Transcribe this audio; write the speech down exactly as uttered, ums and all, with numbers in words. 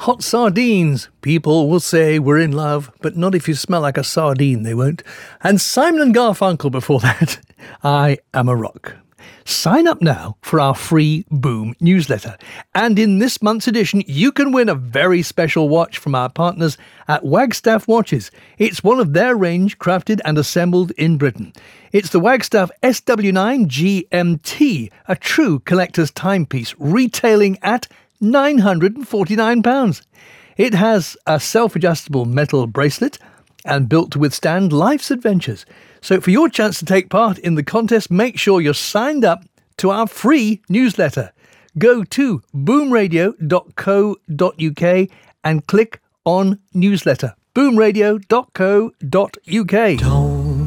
Hot sardines. People will say we're in love, but not if you smell like a sardine, they won't. And Simon and Garfunkel before that. I am a rock. Sign up now for our free Boom newsletter. And in this month's edition, you can win a very special watch from our partners at Wagstaff Watches. It's one of their range crafted and assembled in Britain. It's the Wagstaff S W nine G M T, a true collector's timepiece, retailing at nine hundred forty-nine pounds. It has a self-adjustable metal bracelet and built to withstand life's adventures. So for your chance to take part in the contest, make sure you're signed up to our free newsletter. Go to boom radio dot co dot uk and click on newsletter. boom radio dot co dot uk. Don't